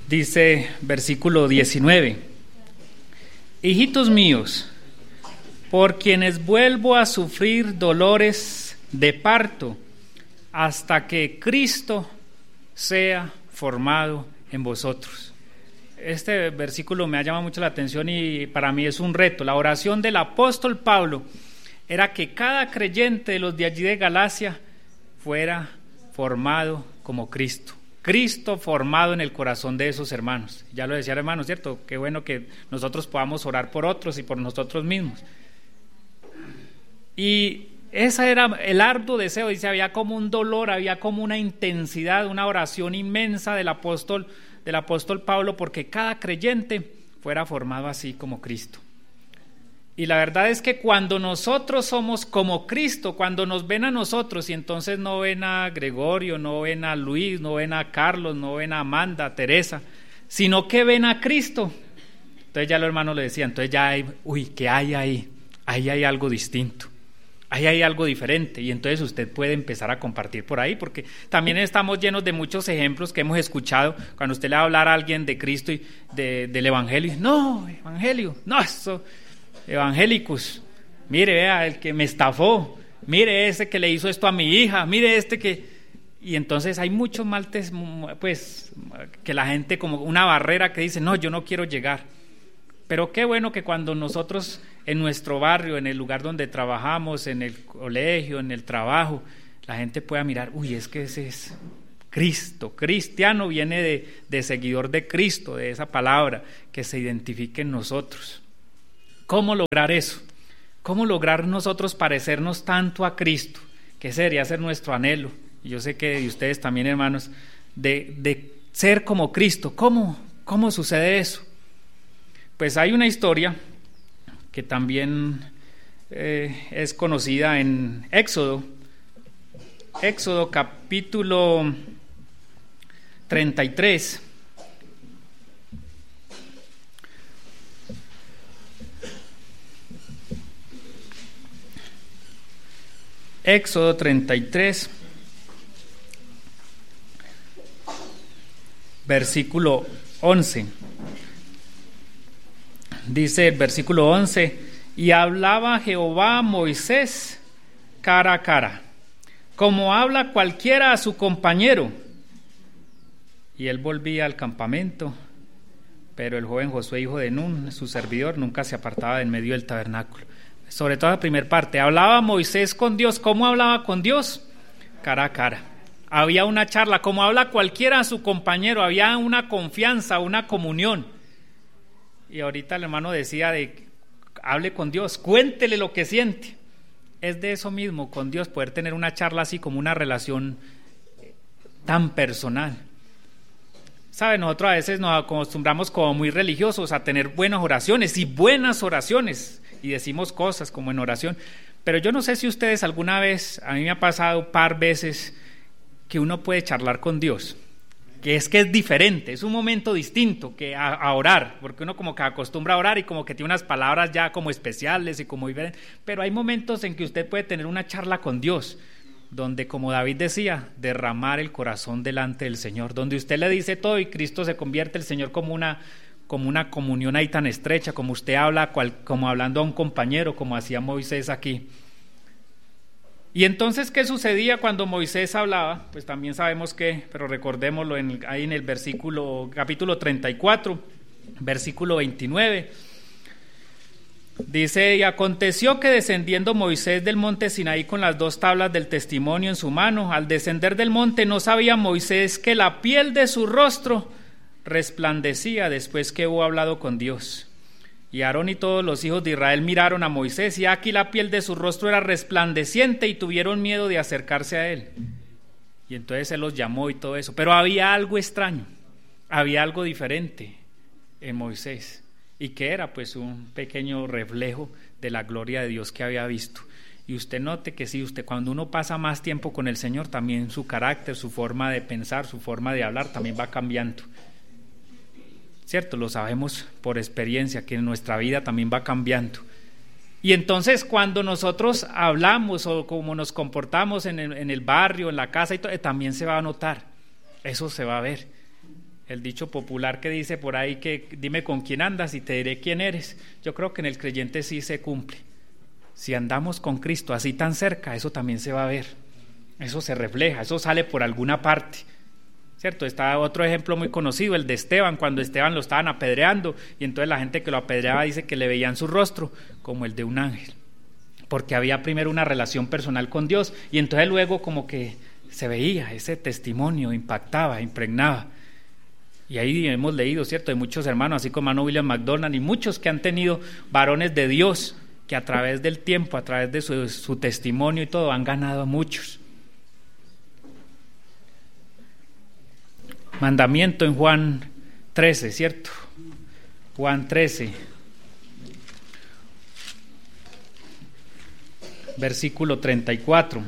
Dice versículo 19: Hijitos míos, por quienes vuelvo a sufrir dolores de parto, hasta que Cristo sea formado en vosotros. Este versículo me ha llamado mucho la atención y para mí es un reto. La oración del apóstol Pablo era que cada creyente de los de allí de Galacia fuera formado como Cristo. Cristo formado en el corazón de esos hermanos. Ya lo decía el hermano, ¿cierto? Qué bueno que nosotros podamos orar por otros y por nosotros mismos. Y ese era el arduo deseo. Dice, había como un dolor, había como una intensidad, una oración inmensa del apóstol Pablo, porque cada creyente fuera formado así como Cristo. Y la verdad es que cuando nosotros somos como Cristo, cuando nos ven a nosotros y entonces no ven a Gregorio, no ven a Luis, no ven a Carlos, no ven a Amanda, a Teresa, sino que ven a Cristo, entonces ya los hermanos le decían, entonces ya hay, ¿qué hay ahí? Ahí hay algo distinto, ahí hay algo diferente, y entonces usted puede empezar a compartir por ahí, porque también estamos llenos de muchos ejemplos que hemos escuchado cuando usted le va a hablar a alguien de Cristo y del Evangelio. No, Evangelio, no, eso... evangélicos, mire, vea, el que me estafó, mire ese que le hizo esto a mi hija, mire este que... Y entonces hay muchos maltes, pues, que la gente como una barrera que dice, no, yo no quiero llegar. Pero qué bueno que cuando nosotros en nuestro barrio, en el lugar donde trabajamos, en el colegio, en el trabajo, la gente pueda mirar, es que ese es Cristo. Cristiano viene de seguidor de Cristo, de esa palabra, que se identifique en nosotros. ¿Cómo lograr eso? ¿Cómo lograr nosotros parecernos tanto a Cristo? Que sería ser nuestro anhelo. Y yo sé que de ustedes también, hermanos, de ser como Cristo. ¿Cómo sucede eso? Pues hay una historia que también es conocida en Éxodo capítulo 33. Éxodo 33, versículo 11. Dice el versículo 11: y hablaba Jehová a Moisés cara a cara, como habla cualquiera a su compañero. Y él volvía al campamento, pero el joven Josué, hijo de Nun, su servidor, nunca se apartaba de en medio del tabernáculo. Sobre todo la primera parte, hablaba Moisés con Dios. ¿Cómo hablaba con Dios? Cara a cara. Había una charla, como habla cualquiera a su compañero, había una confianza, una comunión. Y ahorita el hermano decía hable con Dios, cuéntele lo que siente. Es de eso mismo, con Dios, poder tener una charla así como una relación tan personal. ¿Sabe? Nosotros a veces nos acostumbramos como muy religiosos a tener buenas oraciones y buenas oraciones. Y decimos cosas como en oración, pero yo no sé si ustedes alguna vez, a mí me ha pasado par veces que uno puede charlar con Dios, que es diferente, es un momento distinto que a orar, porque uno como que acostumbra a orar y como que tiene unas palabras ya como especiales y como diferentes, pero hay momentos en que usted puede tener una charla con Dios, donde, como David decía, derramar el corazón delante del Señor, donde usted le dice todo y Cristo se convierte el Señor como una comunión ahí tan estrecha, como usted habla, como hablando a un compañero, como hacía Moisés aquí. Y entonces, ¿qué sucedía cuando Moisés hablaba? Pues también sabemos pero recordémoslo ahí en el capítulo 34, versículo 29. Dice: y aconteció que descendiendo Moisés del monte Sinaí con las 2 tablas del testimonio en su mano, al descender del monte no sabía Moisés que la piel de su rostro resplandecía después que hubo hablado con Dios. Y Aarón y todos los hijos de Israel miraron a Moisés, y aquí la piel de su rostro era resplandeciente, y tuvieron miedo de acercarse a él. Y entonces él los llamó y todo eso. Pero había algo extraño, había algo diferente en Moisés. ¿Y qué era? Pues un pequeño reflejo de la gloria de Dios que había visto. Y usted note que sí, cuando uno pasa más tiempo con el Señor, también su carácter, su forma de pensar, su forma de hablar también va cambiando. ¿Cierto? Lo sabemos por experiencia, que en nuestra vida también va cambiando. Y entonces cuando nosotros hablamos o como nos comportamos en el barrio, en la casa, también se va a notar. Eso se va a ver. el dicho popular que dice por ahí que dime con quién andas y te diré quién eres. Yo creo que en el creyente sí se cumple. Si andamos con Cristo así tan cerca, eso también se va a ver, eso se refleja, eso sale por alguna parte, ¿cierto? Está otro ejemplo muy conocido, el de Esteban, cuando Esteban lo estaban apedreando y entonces la gente que lo apedreaba dice que le veían su rostro como el de un ángel, porque había primero una relación personal con Dios y entonces luego como que se veía ese testimonio, impactaba, impregnaba. Y ahí hemos leído, ¿cierto?, de muchos hermanos, así como hermano William McDonald y muchos que han tenido varones de Dios que a través del tiempo, a través de su testimonio y todo, han ganado a muchos. Mandamiento en Juan 13, ¿cierto? Juan 13, versículo 34.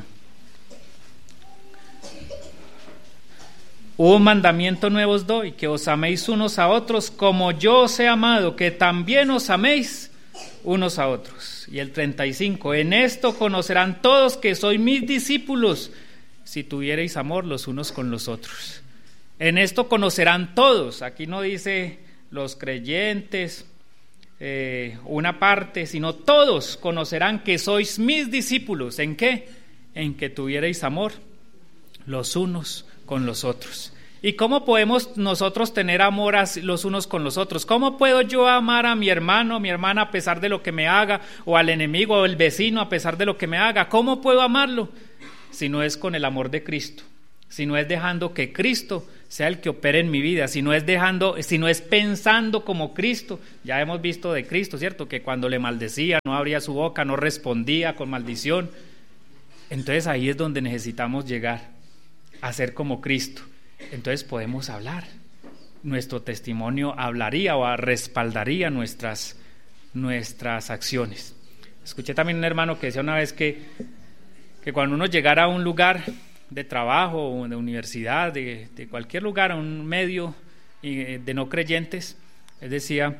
Un mandamiento nuevo os doy, que os améis unos a otros como yo os he amado, que también os améis unos a otros. Y el 35, en esto conocerán todos que sois mis discípulos, si tuviereis amor los unos con los otros. En esto conocerán todos, aquí no dice los creyentes, una parte, sino todos conocerán que sois mis discípulos. ¿En qué? En que tuviereis amor los unos con los otros. ¿Y cómo podemos nosotros tener amor los unos con los otros? ¿Cómo puedo yo amar a mi hermano, a mi hermana a pesar de lo que me haga, o al enemigo o al vecino a pesar de lo que me haga? ¿Cómo puedo amarlo? Si no es con el amor de Cristo, si no es dejando que Cristo sea el que opere en mi vida, si no es pensando como Cristo. Ya hemos visto de Cristo, ¿cierto?, que cuando le maldecía no abría su boca, no respondía con maldición. Entonces ahí es donde necesitamos llegar a ser como Cristo. Entonces podemos hablar, nuestro testimonio hablaría o respaldaría nuestras acciones. Escuché también un hermano que decía una vez que cuando uno llegara a un lugar de trabajo o de universidad, de cualquier lugar, a un medio de no creyentes, él decía,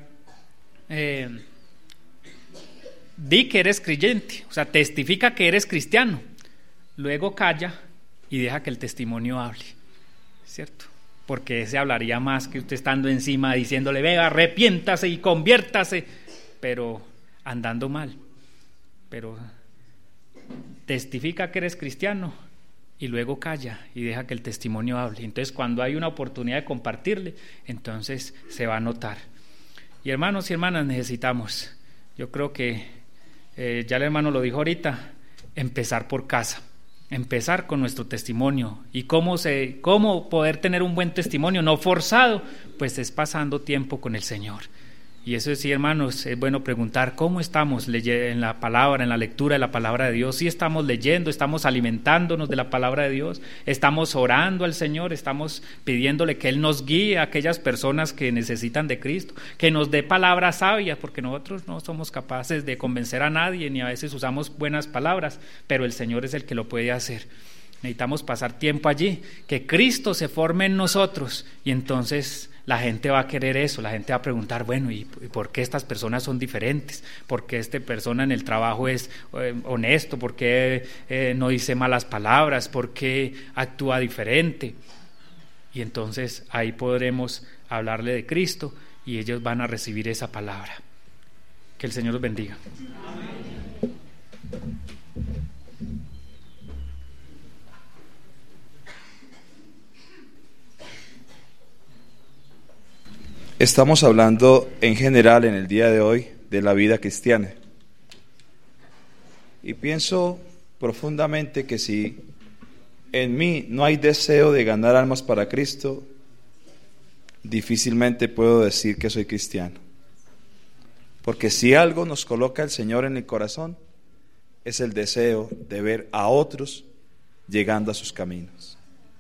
di que eres creyente, o sea, testifica que eres cristiano, luego calla y deja que el testimonio hable, ¿cierto? Porque ese hablaría más que usted estando encima diciéndole, venga, arrepiéntase y conviértase, pero andando mal. Pero testifica que eres cristiano y luego calla y deja que el testimonio hable. Entonces cuando hay una oportunidad de compartirle, entonces se va a notar. Y hermanos y hermanas, necesitamos, yo creo que ya el hermano lo dijo ahorita, empezar por casa. Empezar con nuestro testimonio. ¿Y cómo poder tener un buen testimonio no forzado? Pues es pasando tiempo con el Señor. Y eso sí, hermanos, es bueno preguntar cómo estamos en la palabra, en la lectura de la palabra de Dios. Si estamos leyendo, estamos alimentándonos de la palabra de Dios, estamos orando al Señor, estamos pidiéndole que Él nos guíe a aquellas personas que necesitan de Cristo, que nos dé palabras sabias, porque nosotros no somos capaces de convencer a nadie, ni a veces usamos buenas palabras, pero el Señor es el que lo puede hacer. Necesitamos pasar tiempo allí, que Cristo se forme en nosotros, y entonces la gente va a querer eso, la gente va a preguntar, bueno, ¿y por qué estas personas son diferentes? ¿Por qué esta persona en el trabajo es honesto? ¿Por qué no dice malas palabras? ¿Por qué actúa diferente? Y entonces ahí podremos hablarle de Cristo y ellos van a recibir esa palabra. Que el Señor los bendiga. Amén. Estamos hablando en general en el día de hoy de la vida cristiana. Y pienso profundamente que si en mí no hay deseo de ganar almas para Cristo, difícilmente puedo decir que soy cristiano. Porque si algo nos coloca el Señor en el corazón, es el deseo de ver a otros llegando a sus caminos.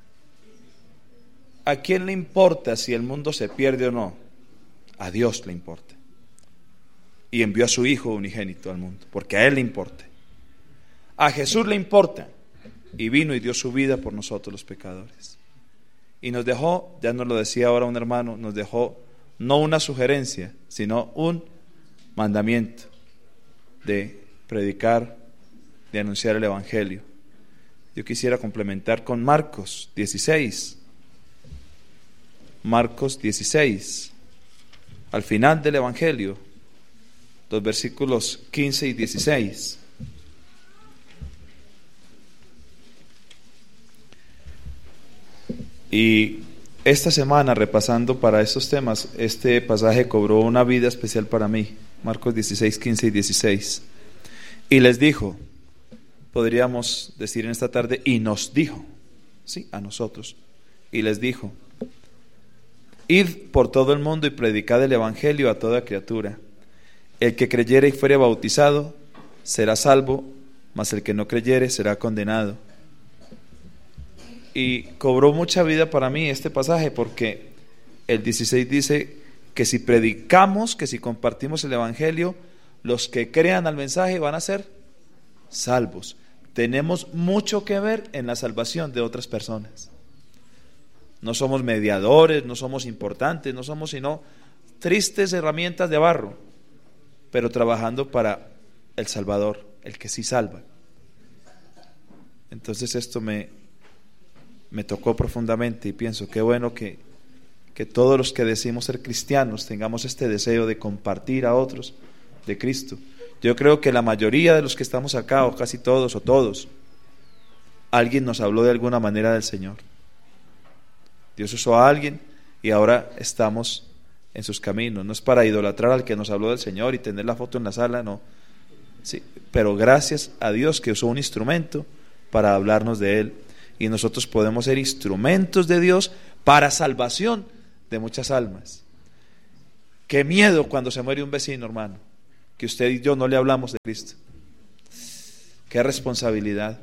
¿A quién le importa si el mundo se pierde o no? A Dios le importa. Y envió a su Hijo unigénito al mundo, porque a Él le importa. A Jesús le importa, y vino y dio su vida por nosotros los pecadores. Y nos dejó, ya nos lo decía ahora un hermano, nos dejó no una sugerencia, sino un mandamiento de predicar, de anunciar el Evangelio. Yo quisiera complementar con Marcos 16. Marcos 16, al final del Evangelio, los versículos 15 y 16. Y esta semana, repasando para estos temas, este pasaje cobró una vida especial para mí. Marcos 16, 15 y 16. Y les dijo, podríamos decir en esta tarde, y nos dijo, sí, a nosotros, y les dijo: id por todo el mundo y predicad el evangelio a toda criatura. El que creyere y fuere bautizado será salvo, mas el que no creyere será condenado. Y cobró mucha vida para mí este pasaje, porque el 16 dice que si predicamos, que si compartimos el evangelio, los que crean al mensaje van a ser salvos. Tenemos mucho que ver en la salvación de otras personas. No somos mediadores, no somos importantes, no somos sino tristes herramientas de barro, pero trabajando para el Salvador, el que sí salva. Entonces esto me tocó profundamente, y pienso qué bueno que todos los que decimos ser cristianos tengamos este deseo de compartir a otros de Cristo. Yo creo que la mayoría de los que estamos acá, o casi todos o todos, alguien nos habló de alguna manera del Señor. Dios usó a alguien y ahora estamos en sus caminos. No es para idolatrar al que nos habló del Señor y tener la foto en la sala, no. Sí, pero gracias a Dios que usó un instrumento para hablarnos de Él, y nosotros podemos ser instrumentos de Dios para salvación de muchas almas. Qué miedo cuando se muere un vecino, hermano, que usted y yo no le hablamos de Cristo. Qué responsabilidad.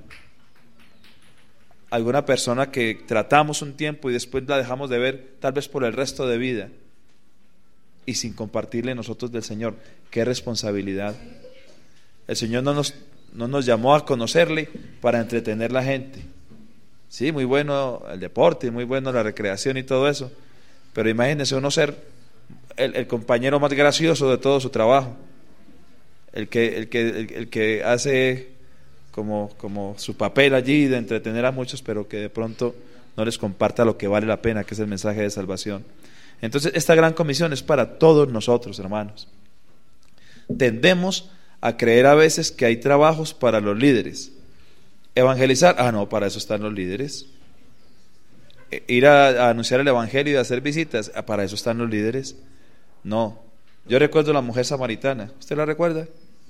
Alguna persona que tratamos un tiempo y después la dejamos de ver, tal vez por el resto de vida, y sin compartirle nosotros del Señor. Qué responsabilidad. El Señor no nos llamó a conocerle para entretener la gente. Sí, muy bueno el deporte, muy bueno la recreación y todo eso, pero imagínense uno ser el compañero más gracioso de todo su trabajo, el que hace como su papel allí de entretener a muchos, pero que de pronto no les comparta lo que vale la pena, que es el mensaje de salvación. Entonces esta gran comisión es para todos nosotros, hermanos. Tendemos a creer a veces que hay trabajos para los líderes. Evangelizar, no, para eso están los líderes. Ir a anunciar el evangelio y a hacer visitas, para eso están los líderes. No, yo recuerdo la mujer samaritana, ¿usted la recuerda?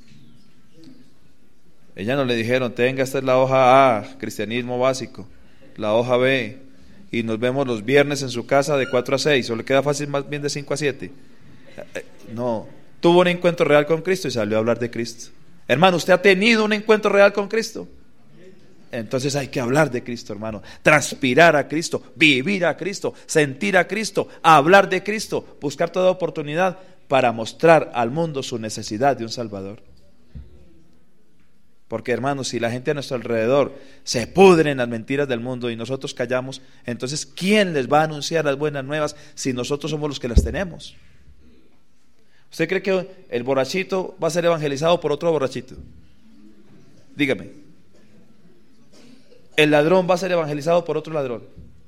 Ella no le dijeron: tenga, esta es la hoja A, cristianismo básico, la hoja B, y nos vemos los viernes en su casa de 4 a 6, o le queda fácil más bien de 5 a 7. No, tuvo un encuentro real con Cristo y salió a hablar de Cristo. Hermano, ¿usted ha tenido un encuentro real con Cristo? Entonces hay que hablar de Cristo, hermano, transpirar a Cristo, vivir a Cristo, sentir a Cristo, hablar de Cristo, buscar toda oportunidad para mostrar al mundo su necesidad de un Salvador. Porque, hermanos, si la gente a nuestro alrededor se pudre en las mentiras del mundo y nosotros callamos, entonces ¿quién les va a anunciar las buenas nuevas si nosotros somos los que las tenemos? ¿Usted cree que el borrachito va a ser evangelizado por otro borrachito? Dígame. ¿El ladrón va a ser evangelizado por otro ladrón?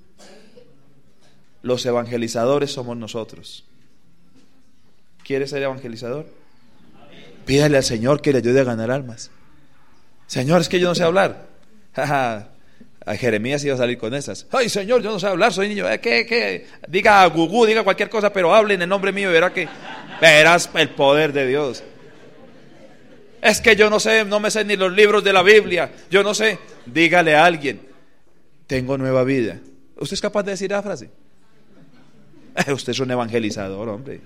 Los evangelizadores somos nosotros. ¿Quiere ser evangelizador? Pídale al Señor que le ayude a ganar almas. Señor, es que yo no sé hablar. A Jeremías iba a salir con esas. Ay, Señor, yo no sé hablar, soy niño. ¿Qué? Diga gugú, diga cualquier cosa, pero hable en el nombre mío y verás el poder de Dios. Es que yo no sé, no me sé ni los libros de la Biblia, yo no sé. Dígale a alguien: tengo nueva vida. ¿Usted es capaz de decir la frase? Usted es un evangelizador, hombre.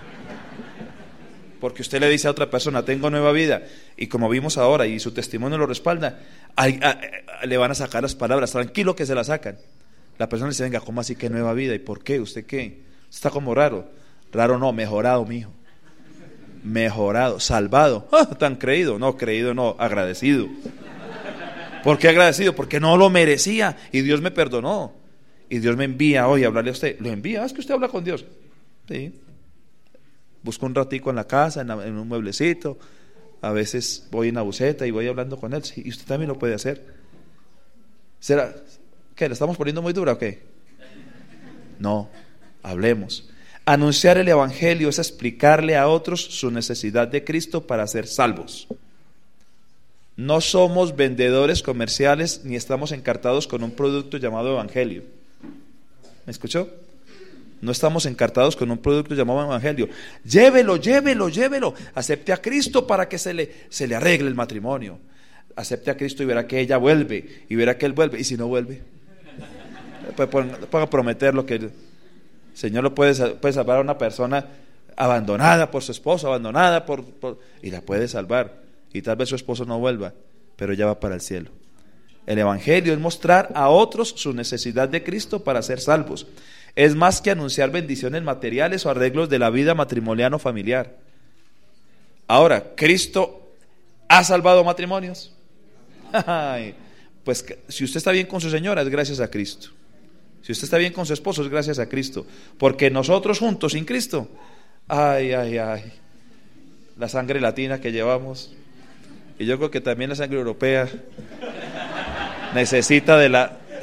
Porque usted le dice a otra persona: tengo nueva vida, y como vimos ahora, y su testimonio lo respalda, le van a sacar las palabras, tranquilo que se las sacan. La persona le dice: venga, ¿cómo así que nueva vida? ¿Y por qué? ¿Usted qué? Está como raro. Raro no, mejorado, mijo. Mejorado, salvado. Tan creído no, agradecido. ¿Por qué agradecido? Porque no lo merecía y Dios me perdonó. Y Dios me envía hoy a hablarle a usted. Lo envía, es que usted habla con Dios. Sí. Busco un ratico en la casa, en un mueblecito. A veces voy en la buseta y voy hablando con él. Sí, y usted también lo puede hacer. ¿Será? ¿Qué? ¿Le estamos poniendo muy dura o qué? No. hablemos. Anunciar el Evangelio es explicarle a otros su necesidad de Cristo para ser salvos. No somos vendedores comerciales ni estamos encartados con un producto llamado Evangelio. ¿Me escuchó? No estamos encartados con un producto llamado Evangelio. Llévelo. Acepte a Cristo para que se le arregle el matrimonio. Acepte a Cristo y verá que ella vuelve, y verá que él vuelve. ¿Y si no vuelve? Puedo prometer lo que el Señor lo puede salvar a una persona abandonada por su esposo, abandonada y la puede salvar. Y tal vez su esposo no vuelva, pero ella va para el cielo. El Evangelio es mostrar a otros su necesidad de Cristo para ser salvos. Es más que anunciar bendiciones materiales o arreglos de la vida matrimonial o familiar. Ahora, ¿Cristo ha salvado matrimonios? Pues si usted está bien con su señora, es gracias a Cristo. Si usted está bien con su esposo, es gracias a Cristo. Porque nosotros juntos, sin Cristo, la sangre latina que llevamos, y yo creo que también la sangre europea, necesita de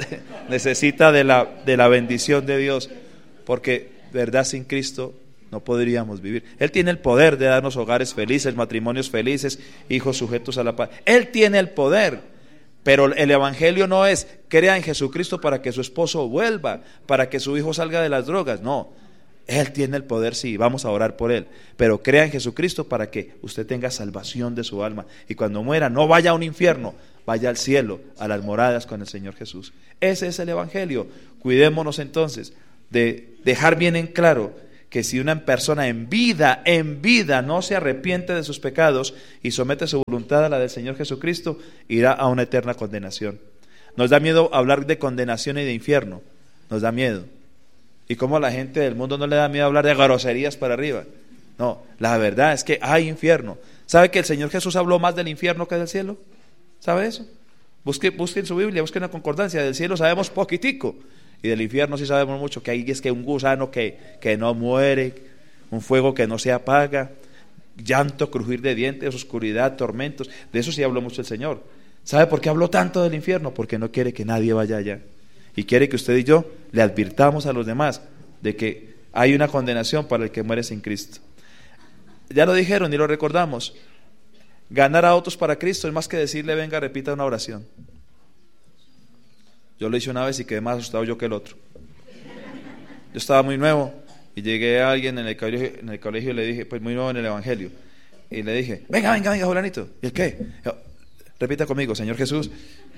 la bendición de Dios, porque verdad, sin Cristo no podríamos vivir. Él tiene el poder de darnos hogares felices, matrimonios felices, hijos sujetos a la paz. Él tiene el poder, pero el Evangelio no es crea en Jesucristo para que su esposo vuelva, para que su hijo salga de las drogas. No, Él tiene el poder, sí, vamos a orar por Él, pero crea en Jesucristo para que usted tenga salvación de su alma, y cuando muera no vaya a un infierno, vaya al cielo, a las moradas con el Señor Jesús. Ese es el Evangelio. Cuidémonos entonces de dejar bien en claro que si una persona en vida no se arrepiente de sus pecados y somete su voluntad a la del Señor Jesucristo, irá a una eterna condenación. Nos da miedo hablar de condenación y de infierno, nos da miedo. Y como a la gente del mundo no le da miedo hablar de groserías para arriba. No, la verdad es que hay infierno. ¿Sabe que el Señor Jesús habló más del infierno que del cielo? ¿Sabe eso? Busque en su Biblia, busque una concordancia. Del cielo sabemos poquitico, y del infierno sí sabemos mucho, que ahí es que un gusano que no muere, un fuego que no se apaga, llanto, crujir de dientes, oscuridad, tormentos. De eso sí habló mucho el Señor. ¿Sabe por qué habló tanto del infierno? Porque no quiere que nadie vaya allá, y quiere que usted y yo le advirtamos a los demás de que hay una condenación para el que muere sin Cristo. Ya lo dijeron y lo recordamos. Ganar a otros para Cristo es más que decirle venga, repita una oración. Yo lo hice una vez y quedé más asustado yo que el otro. Yo estaba muy nuevo y llegué a alguien en el colegio y le dije, pues muy nuevo en el Evangelio, y le dije, venga, fulanito. ¿Y el qué? Yo, repita conmigo, Señor Jesús.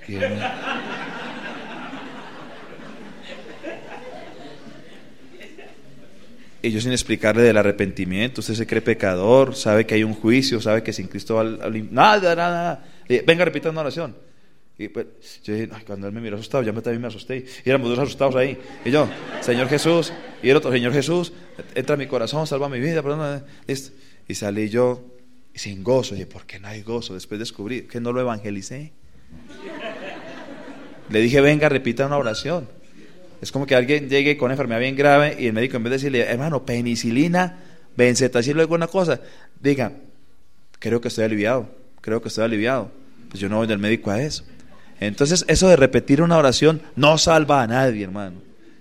Y yo sin explicarle del arrepentimiento, usted se cree pecador, sabe que hay un juicio, sabe que sin Cristo va nada. Venga, repita una oración. Y pues, yo dije, cuando él me miró asustado, ya también me asusté. Y éramos dos asustados ahí. Y yo, Señor Jesús, y el otro, Señor Jesús, entra a mi corazón, salva mi vida, perdón. Y salí yo sin gozo. Y dije, ¿por qué no hay gozo? Después descubrí que no lo evangelicé. Le dije, venga, repita una oración. Es como que alguien llegue con una enfermedad bien grave y el médico, en vez de decirle, hermano, penicilina, benzetacil o alguna cosa, diga, creo que estoy aliviado. Pues yo no voy del médico a eso. Entonces, eso de repetir una oración no salva a nadie, hermano.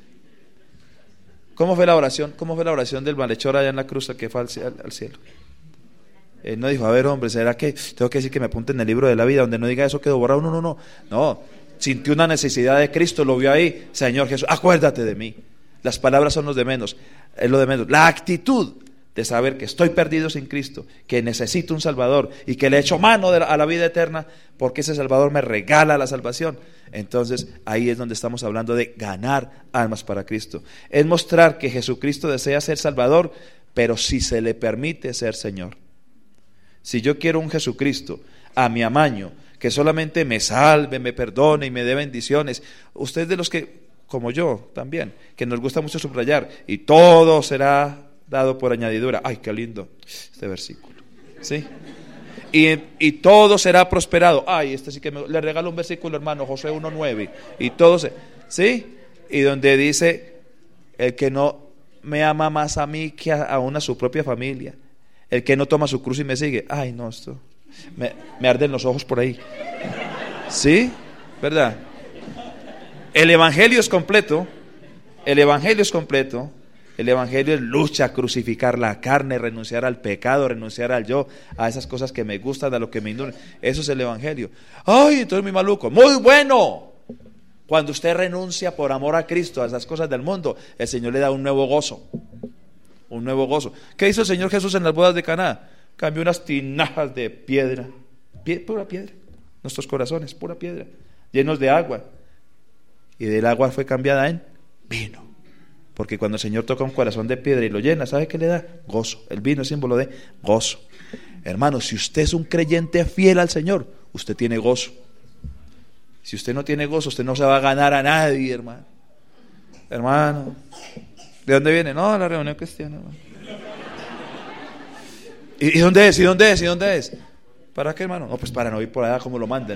¿Cómo fue la oración? ¿Cómo fue la oración del malhechor allá en la cruz que fue al cielo? Él no dijo, a ver, hombre, ¿será que tengo que decir que me apunte en el libro de la vida donde no diga eso quedó borrado? No. Sintió una necesidad de Cristo, lo vio ahí. Señor Jesús, acuérdate de mí. Las palabras son lo de menos. La actitud de saber que estoy perdido sin Cristo, que necesito un Salvador y que le echo mano a la vida eterna porque ese Salvador me regala la salvación. Entonces ahí es donde estamos hablando de ganar almas para Cristo. Es mostrar que Jesucristo desea ser Salvador, pero si se le permite ser Señor. Si yo quiero un Jesucristo a mi amaño, que solamente me salve, me perdone y me dé bendiciones, usted de los que, como yo también, que nos gusta mucho subrayar, y todo será dado por añadidura. Ay, qué lindo este versículo, ¿sí? Y todo será prosperado. Ay, este sí que le regalo un versículo, hermano, Josué 1:9, y todo ¿sí? Y donde dice, el que no me ama más a mí que aún a su propia familia, el que no toma su cruz y me sigue. Ay, no, esto me arden los ojos por ahí. ¿Sí? El Evangelio es completo. El El Evangelio es lucha, crucificar la carne, renunciar al pecado, renunciar al yo, a esas cosas que me gustan, a lo que me inducen. Eso es el Evangelio. ¡Ay, entonces muy maluco! ¡Muy bueno! Cuando usted renuncia por amor a Cristo a esas cosas del mundo, el Señor le da un nuevo gozo. Un nuevo gozo. ¿Qué hizo el Señor Jesús en las bodas de Caná? Cambió unas tinajas de piedra, pura piedra, nuestros corazones, pura piedra, llenos de agua. Y del agua fue cambiada en vino. Porque cuando el Señor toca un corazón de piedra y lo llena, ¿sabe qué le da? Gozo. El vino es símbolo de gozo. Hermano, si usted es un creyente fiel al Señor, usted tiene gozo. Si usted no tiene gozo, usted no se va a ganar a nadie, hermano. Hermano, ¿de dónde viene? No, la reunión cristiana, hermano. ¿Y dónde es? ¿Y dónde es? ¿Y dónde es? ¿Para qué, hermano? No, pues para no ir por allá como lo mandan.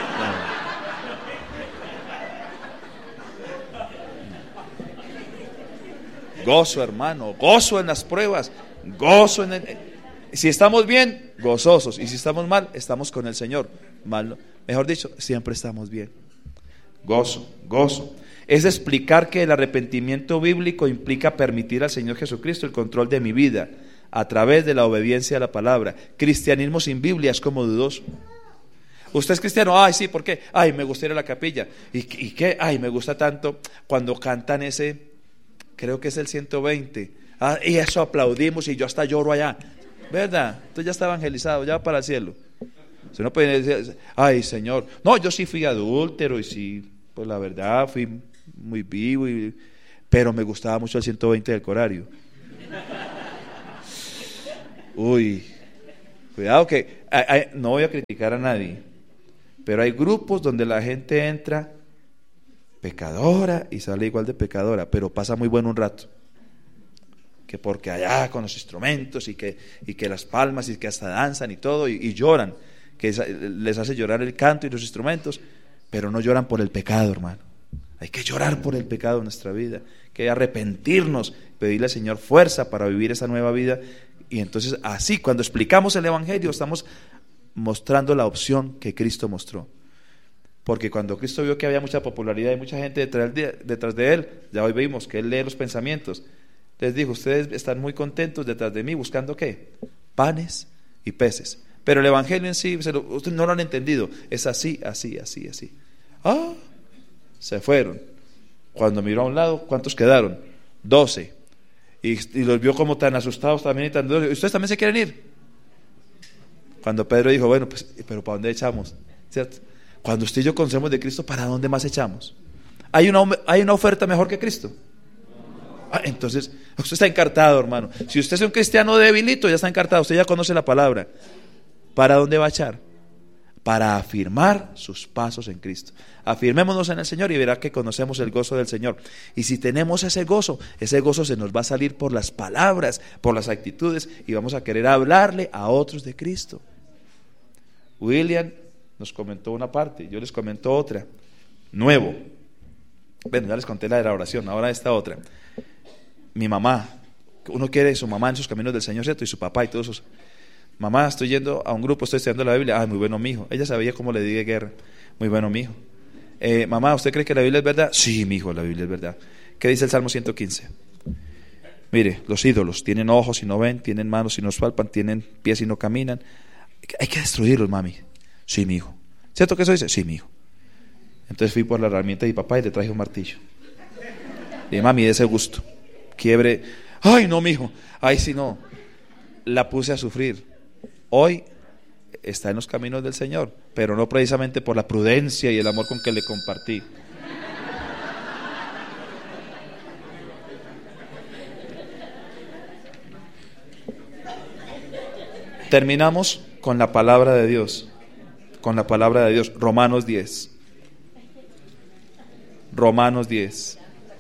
Gozo, hermano, gozo en las pruebas, gozo en el... Si estamos bien, gozosos, y si estamos mal, estamos con el Señor. Mal, mejor dicho, siempre estamos bien. Gozo, gozo. Es explicar que el arrepentimiento bíblico implica permitir al Señor Jesucristo el control de mi vida a través de la obediencia a la palabra. Cristianismo sin Biblia es como dudoso. ¿Usted es cristiano? Ay, sí, ¿por qué? Ay, me gusta ir a la capilla. ¿Y qué? Ay, me gusta tanto cuando cantan ese, creo que es el 120. Y eso aplaudimos y yo hasta lloro allá. ¿Verdad? Usted ya está evangelizado, ya va para el cielo. Usted no puede decir, ay, Señor. No, yo sí fui adúltero y sí, pues la verdad, fui muy vivo, pero me gustaba mucho el 120 del Corario. Uy, cuidado que no voy a criticar a nadie, pero hay grupos donde la gente entra pecadora y sale igual de pecadora, pero pasa muy bueno un rato. Que porque allá con los instrumentos y que las palmas y que hasta danzan y todo y lloran, que les hace llorar el canto y los instrumentos, pero no lloran por el pecado, hermano. Hay que llorar por el pecado en nuestra vida, hay que arrepentirnos, pedirle al Señor fuerza para vivir esa nueva vida. Y entonces así, cuando explicamos el Evangelio, estamos mostrando la opción que Cristo mostró. Porque cuando Cristo vio que había mucha popularidad y mucha gente detrás de Él, ya hoy vimos que Él lee los pensamientos, les dijo, ustedes están muy contentos detrás de mí, ¿buscando qué? Panes y peces. Pero el Evangelio en sí, ustedes no lo han entendido, es así, así, así, así. Se fueron. Cuando miró a un lado, ¿cuántos quedaron? 12. Y los vio como tan asustados también y tan duros. ¿Ustedes también se quieren ir? Cuando Pedro dijo, bueno, pues, pero ¿para dónde echamos? ¿Cierto? Cuando usted y yo conocemos de Cristo, ¿para dónde más echamos? ¿Hay una oferta mejor que Cristo? Entonces, usted está encartado, hermano. Si usted es un cristiano debilito, ya está encartado. Usted ya conoce la palabra. ¿Para dónde va a echar? Para afirmar sus pasos en Cristo. Afirmémonos en el Señor y verá que conocemos el gozo del Señor. Y si tenemos ese gozo se nos va a salir por las palabras, por las actitudes, y vamos a querer hablarle a otros de Cristo. William nos comentó una parte, yo les comento otra. Nuevo. Bueno, ya les conté la de la oración, ahora esta otra. Mi mamá, uno quiere su mamá en sus caminos del Señor, ¿cierto? Y su papá y todos esos. Mamá, estoy yendo a un grupo, estoy estudiando la Biblia. Muy bueno, mijo. Ella sabía cómo le di guerra. Muy bueno, mijo. Mamá, ¿usted cree que la Biblia es verdad? Sí, mijo, la Biblia es verdad. ¿Qué dice el Salmo 115? Mire, los ídolos tienen ojos y no ven, tienen manos y no palpan, tienen pies y no caminan. Hay que destruirlos, mami. Sí, mijo. ¿Cierto que eso dice? Sí, mijo. Entonces fui por la herramienta de mi papá y le traje un martillo. Le dije, mami, de ese gusto. Quiebre. Ay, no, mijo. Ay, sí, no. La puse a sufrir. Hoy está en los caminos del Señor, pero no precisamente por la prudencia y el amor con que le compartí. Terminamos con la palabra de Dios. Con la palabra de Dios. Romanos 10. Romanos 10.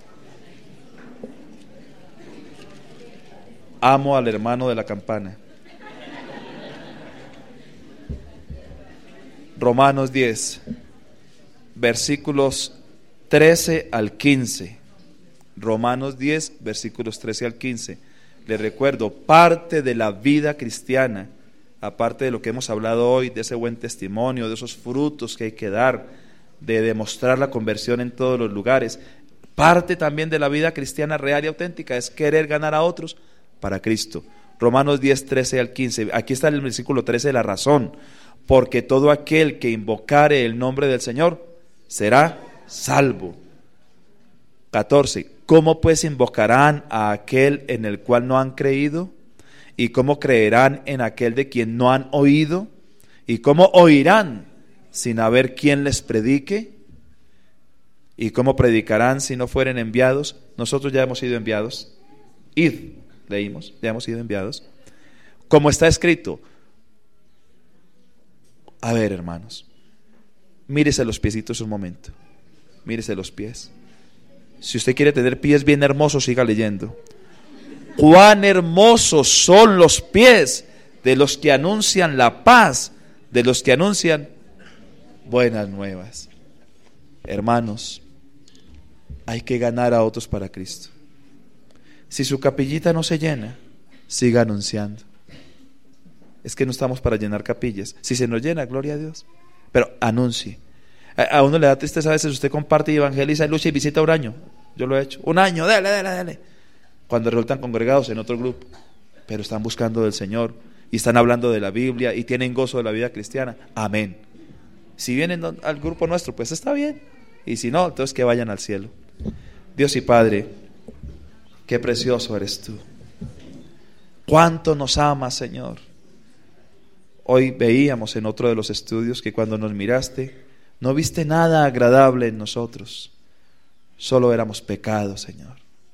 Amo al hermano de la campana. Romanos 10, versículos 13 al 15. Romanos 10, versículos 13 al 15. Les recuerdo, parte de la vida cristiana, aparte de lo que hemos hablado hoy, de ese buen testimonio, de esos frutos que hay que dar, de demostrar la conversión en todos los lugares, Parte también de la vida cristiana real y auténtica es querer ganar a otros para Cristo. Romanos 10, 13 al 15. Aquí está el versículo 13, la razón. Porque todo aquel que invocare el nombre del Señor será salvo. 14. ¿Cómo pues invocarán a aquel en el cual no han creído? ¿Y cómo creerán en aquel de quien no han oído? ¿Y cómo oirán sin haber quien les predique? ¿Y cómo predicarán si no fueren enviados? Nosotros ya hemos sido enviados. Id, leímos, ya hemos sido enviados. Como está escrito. A ver, hermanos, mírese los piecitos un momento. Mírese los pies. Si usted quiere tener pies bien hermosos, siga leyendo. Cuán hermosos son los pies de los que anuncian la paz, de los que anuncian buenas nuevas. Hermanos, hay que ganar a otros para Cristo. Si su capillita no se llena, siga anunciando. Es que no estamos para llenar capillas. Si se nos llena, gloria a Dios. Pero anuncie. A uno le da tristeza a veces, usted comparte y evangeliza, lucha y visita un año. Yo lo he hecho. Un año, dale. Cuando resultan congregados en otro grupo. Pero están buscando del Señor y están hablando de la Biblia y tienen gozo de la vida cristiana. Amén. Si vienen al grupo nuestro, pues está bien. Y si no, entonces que vayan al cielo. Dios y Padre, qué precioso eres tú. Cuánto nos amas, Señor. Hoy veíamos en otro de los estudios que cuando nos miraste, no viste nada agradable en nosotros. Solo éramos pecados, Señor.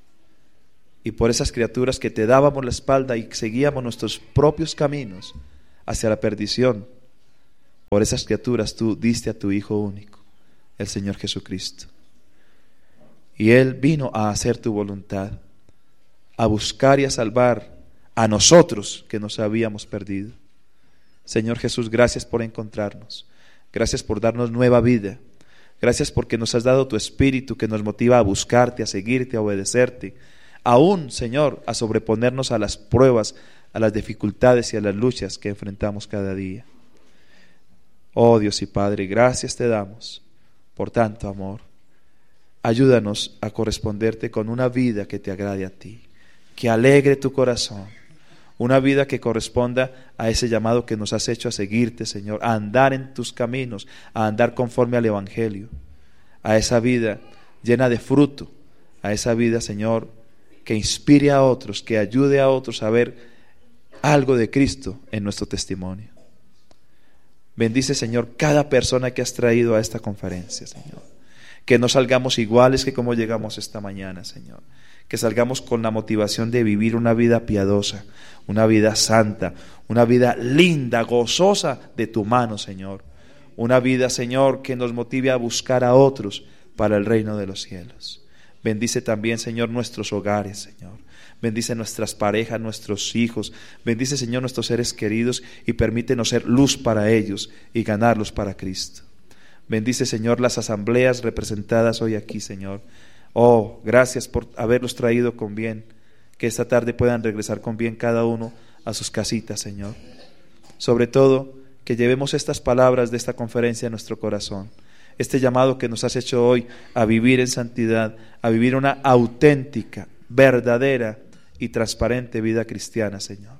Y por esas criaturas que te dábamos la espalda y seguíamos nuestros propios caminos hacia la perdición, por esas criaturas tú diste a tu Hijo único, el Señor Jesucristo. Y Él vino a hacer tu voluntad, a buscar y a salvar a nosotros que nos habíamos perdido. Señor Jesús, gracias por encontrarnos. Gracias por darnos nueva vida. Gracias porque nos has dado tu Espíritu que nos motiva a buscarte, a seguirte, a obedecerte. Aún, Señor, a sobreponernos a las pruebas, a las dificultades y a las luchas que enfrentamos cada día. Oh Dios y Padre, gracias te damos por tanto amor. Ayúdanos a corresponderte con una vida que te agrade a ti, que alegre tu corazón. Una vida que corresponda a ese llamado que nos has hecho a seguirte, Señor, a andar en tus caminos, a andar conforme al Evangelio, a esa vida llena de fruto, a esa vida, Señor, que inspire a otros, que ayude a otros a ver algo de Cristo en nuestro testimonio. Bendice, Señor, cada persona que has traído a esta conferencia, Señor. Que no salgamos iguales que como llegamos esta mañana, Señor. Que salgamos con la motivación de vivir una vida piadosa, una vida santa, una vida linda, gozosa de tu mano, Señor. Una vida, Señor, que nos motive a buscar a otros para el reino de los cielos. Bendice también, Señor, nuestros hogares, Señor. Bendice nuestras parejas, nuestros hijos. Bendice, Señor, nuestros seres queridos y permítenos ser luz para ellos y ganarlos para Cristo. Bendice, Señor, las asambleas representadas hoy aquí, Señor. Oh, gracias por haberlos traído con bien, que esta tarde puedan regresar con bien cada uno a sus casitas, Señor. Sobre todo, que llevemos estas palabras de esta conferencia en nuestro corazón, este llamado que nos has hecho hoy a vivir en santidad, a vivir una auténtica, verdadera y transparente vida cristiana, Señor.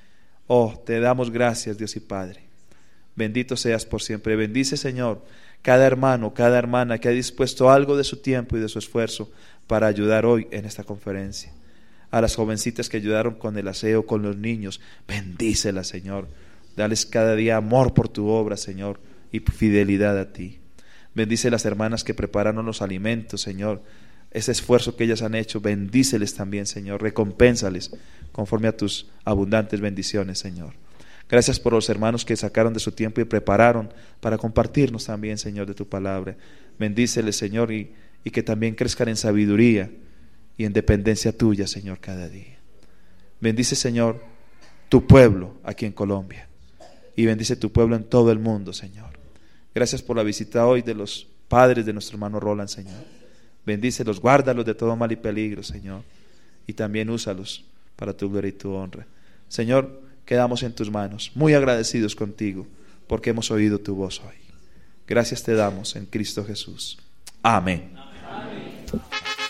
Oh, te damos gracias, Dios y Padre. Bendito seas por siempre. Bendice, Señor, cada hermano, cada hermana que ha dispuesto algo de su tiempo y de su esfuerzo para ayudar hoy en esta conferencia. A las jovencitas que ayudaron con el aseo, con los niños, bendícelas, Señor. Dales cada día amor por tu obra, Señor, y fidelidad a ti. Bendice las hermanas que prepararon los alimentos, Señor. Ese esfuerzo que ellas han hecho, bendíceles también, Señor. Recompénsales conforme a tus abundantes bendiciones, Señor. Gracias por los hermanos que sacaron de su tiempo y prepararon para compartirnos también, Señor, de tu palabra. Bendíceles, Señor, y que también crezcan en sabiduría y en dependencia tuya, Señor, cada día. Bendice, Señor, tu pueblo aquí en Colombia y bendice tu pueblo en todo el mundo, Señor. Gracias por la visita hoy de los padres de nuestro hermano Roland, Señor. Bendícelos, guárdalos de todo mal y peligro, Señor, y también úsalos para tu gloria y tu honra. Señor, quedamos en tus manos, muy agradecidos contigo, porque hemos oído tu voz hoy. Gracias te damos en Cristo Jesús. Amén. Amén.